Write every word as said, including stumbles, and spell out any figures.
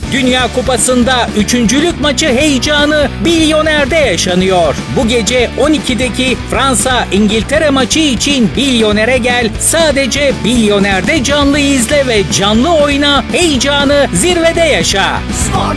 Dünya Kupası'nda üçüncülük maçı heyecanı Bilyoner'de yaşanıyor. Bu gece on ikideki Fransa-İngiltere maçı için Bilyoner'e gel, sadece Bilyoner'de canlı izle ve canlı oyna, heyecanı zirvede yaşa. Spor